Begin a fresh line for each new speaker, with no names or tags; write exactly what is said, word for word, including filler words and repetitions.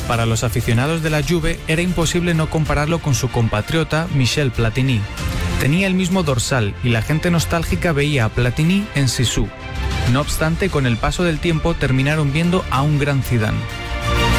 Para los aficionados de la Juve era imposible no compararlo con su compatriota Michel Platini. Tenía el mismo dorsal y la gente nostálgica veía a Platini en Sisu. No obstante, con el paso del tiempo terminaron viendo a un gran Zidane.